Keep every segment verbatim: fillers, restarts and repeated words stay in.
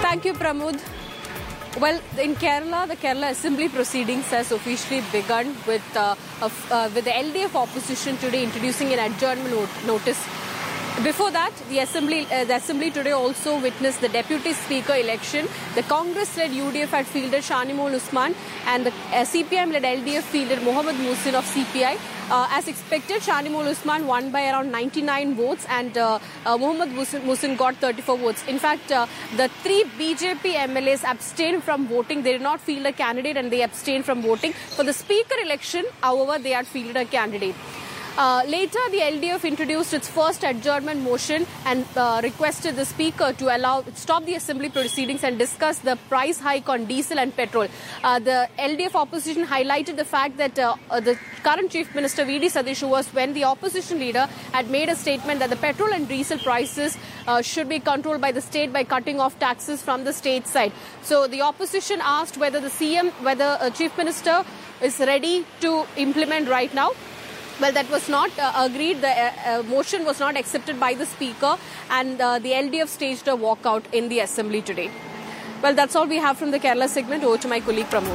Thank you, Pramod. Well, in Kerala, the Kerala Assembly proceedings has officially begun with uh, uh, with the L D F opposition today introducing an adjournment notice. Before that, the Assembly uh, the Assembly today also witnessed the Deputy Speaker election. The Congress-led U D F had fielded Shanimol Usman, and the uh, C P I-led L D F fielded Mohammed Muhsin of C P I. Uh, as expected, Shanimol Usman won by around ninety-nine votes, and uh, uh, Mohammed Muhsin got thirty-four votes. In fact, uh, the three B J P M L As abstained from voting. They did not field a candidate, and they abstained from voting. For the Speaker election, however, they had fielded a candidate. Uh, later, the L D F introduced its first adjournment motion and uh, requested the Speaker to allow stop the Assembly proceedings and discuss the price hike on diesel and petrol. Uh, the L D F opposition highlighted the fact that uh, uh, the current Chief Minister V D Satish, who was when the opposition leader, had made a statement that the petrol and diesel prices uh, should be controlled by the state by cutting off taxes from the state side. So the opposition asked whether the C M, whether uh, Chief Minister is ready to implement right now. Well, that was not uh, agreed. The uh, uh, motion was not accepted by the Speaker, and uh, the L D F staged a walkout in the Assembly today. Well, that's all we have from the Kerala segment. Over to my colleague Pramod.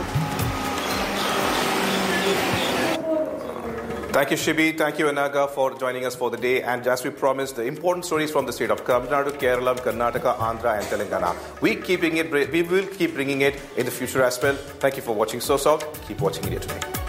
Thank you, Shibi. Thank you, Anaga, for joining us for the day. And as we promised, the important stories from the state of Tamil Nadu, Kerala, Karnataka, Andhra, and Telangana. We keeping it. We will keep bringing it in the future as well. Thank you for watching So South. Keep watching India Today.